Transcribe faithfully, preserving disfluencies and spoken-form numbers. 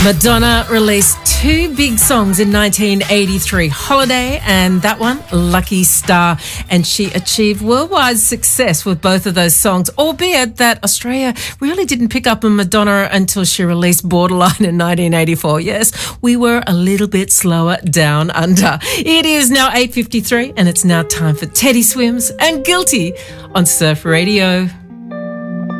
Madonna released two big songs in nineteen eighty-three, Holiday and that one, Lucky Star, and she achieved worldwide success with both of those songs, albeit that Australia really didn't pick up on Madonna until she released Borderline in nineteen eighty-four. Yes, we were a little bit slower down under. It is now eight fifty-three and it's now time for Teddy Swims and Guilty on Surf Radio.